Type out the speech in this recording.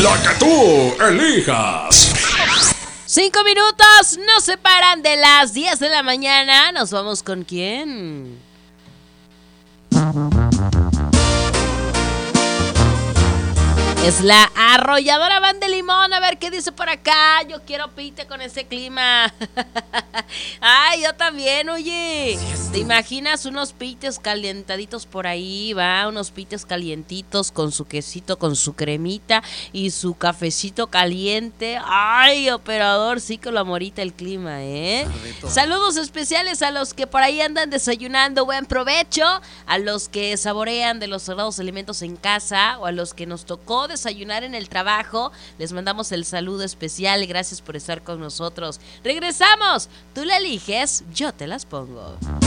La que tú elijas. 5 minutos nos separan de las 10 de la mañana. ¿Nos vamos con quién? Es la arrolladora Banda de Limón. A ver qué dice por acá. Yo quiero pite con ese clima. Ay, yo también, oye. ¿Te imaginas unos pites calientaditos por ahí, va? Unos pites calientitos con su quesito, con su cremita y su cafecito caliente. Ay, operador, sí que lo amorita el clima, ¿eh? Saludos especiales a los que por ahí andan desayunando. Buen provecho. A los que saborean de los sagrados alimentos en casa o a los que nos tocó desayunar en el trabajo, les mandamos el saludo especial. Gracias por estar con nosotros. Regresamos. Tú la eliges, yo te las pongo.